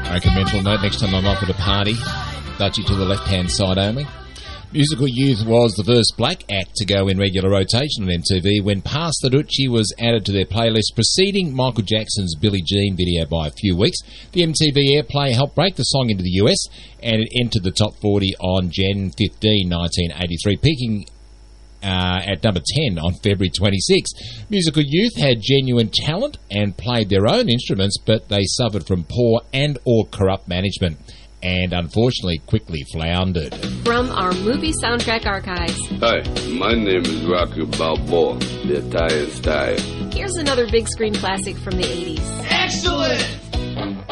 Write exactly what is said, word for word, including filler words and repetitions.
Okay, mental note, next time I'm off at a party, Dutchie to the left-hand side only. Musical Youth was the first black act to go in regular rotation on M T V when Pass the Dutchie was added to their playlist, preceding Michael Jackson's Billie Jean video by a few weeks. The M T V airplay helped break the song into the U S, and it entered the top forty on January fifteenth, nineteen eighty-three, peaking uh, at number ten on February twenty-sixth. Musical Youth had genuine talent and played their own instruments, but they suffered from poor and or corrupt management, and unfortunately quickly floundered. From our movie soundtrack archives. Hi, my name is Rocky Balboa, the Italian style. Here's another big screen classic from the eighties. Excellent!